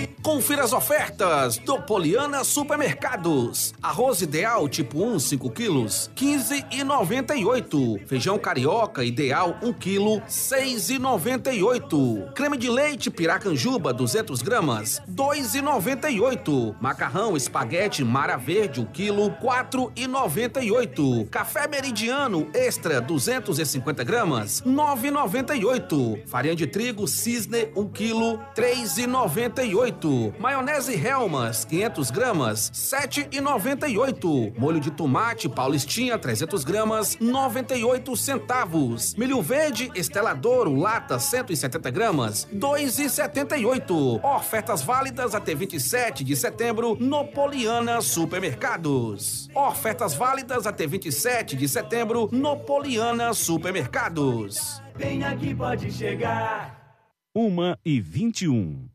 Confira as ofertas do Poliana Supermercados. Arroz Ideal tipo 1, 5 quilos, 15,98. Feijão Carioca Ideal 1 quilo, 6,98. Creme de leite Piracanjuba 200 gramas, 2,98. Macarrão Espaguete Mara Verde 1 quilo, 4,98. Café Meridiano Extra 250 gramas, 9,98. Farinha de trigo Cisne 1 quilo, 3,98. Maionese Helmas 500 gramas, 7,98. Molho de tomate Paulistinha 300 gramas, 98 centavos. Milho verde Estela Douro lata 170 gramas, 2,78. Ofertas válidas até 27 de setembro no Poliana Supermercados. Ofertas válidas até 27 de setembro no Poliana Supermercados. Vem aqui, pode chegar. 1h21.